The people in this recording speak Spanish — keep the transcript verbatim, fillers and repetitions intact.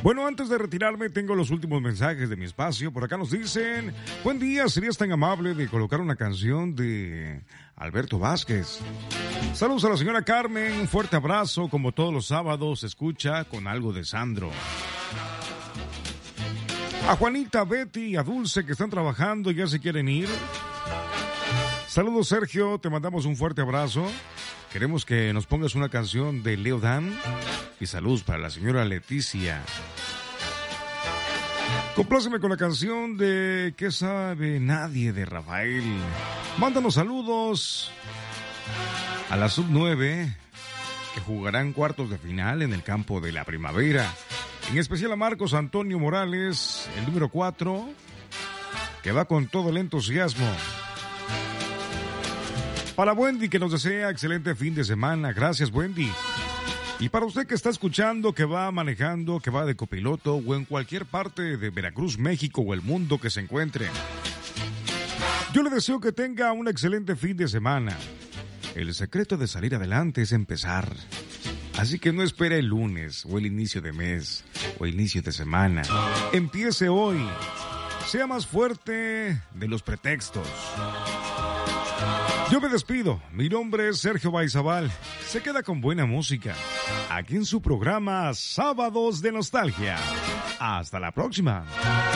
Bueno, antes de retirarme, tengo los últimos mensajes de mi espacio. Por acá nos dicen: buen día, ¿serías tan amable de colocar una canción de Alberto Vázquez? Saludos a la señora Carmen, un fuerte abrazo. Como todos los sábados, escucha con algo de Sandro. A Juanita, Betty y a Dulce, que están trabajando y ya se quieren ir. Saludos, Sergio, te mandamos un fuerte abrazo. Queremos que nos pongas una canción de Leo Dan. Y saludos para la señora Leticia. Compláceme con la canción de ¿Qué sabe nadie? De Rafael. Mándanos saludos a la sub nueve, que jugarán cuartos de final en el campo de la Primavera. En especial a Marcos Antonio Morales, el número cuatro, que va con todo el entusiasmo. Para Wendy, que nos desea excelente fin de semana. Gracias, Wendy. Y para usted que está escuchando, que va manejando, que va de copiloto o en cualquier parte de Veracruz, México o el mundo que se encuentre, yo le deseo que tenga un excelente fin de semana. El secreto de salir adelante es empezar. Así que no espere el lunes o el inicio de mes o el inicio de semana. Empiece hoy. Sea más fuerte de los pretextos. Yo me despido. Mi nombre es Sergio Baizabal. Se queda con buena música aquí en su programa Sábados de Nostalgia. Hasta la próxima.